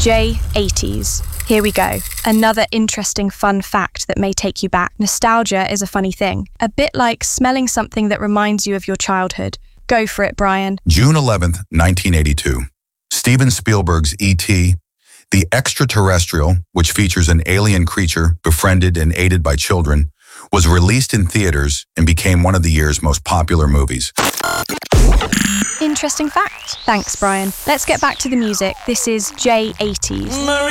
J80s. Here we go. Another interesting fun fact that may take you back. Nostalgia is a funny thing. A bit like smelling something that reminds you of your childhood. Go for it, Brian. June 11th, 1982. Steven Spielberg's E.T., the extraterrestrial, which features an alien creature befriended and aided by children, was released in theaters and became one of the year's most popular movies. Interesting fact. Thanks, Brian. Let's get back to the music. This is J80s.